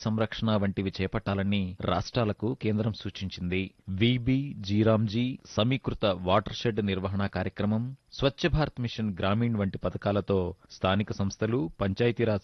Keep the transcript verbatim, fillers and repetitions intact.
సంరక్షణ వంటివి చేపట్టాలని రాష్ట్రాలకు కేంద్రం సూచించింది. వీబీ, జీరాంజీ, సమీకృత వాటర్ షెడ్ నిర్వహణ కార్యక్రమం, స్వచ్ఛ భారత్ మిషన్ గ్రామీణ్ వంటి పథకాలతో స్థానిక సంస్థలు, పంచాయతీరాజ్